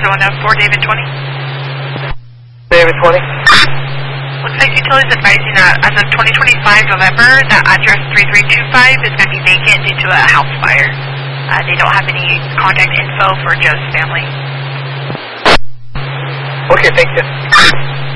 104, David 20. David 20. Looks like utilities advising that as of 2025 November, that address 3325 is going to be vacant due to a house fire. They don't have any contact info for Joe's family. Okay, thank you.